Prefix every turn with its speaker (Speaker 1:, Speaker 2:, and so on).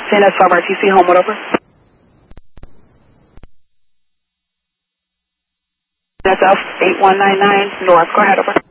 Speaker 1: CNS 5 RTC, Homewood, over. SF 8199 North, go ahead, over.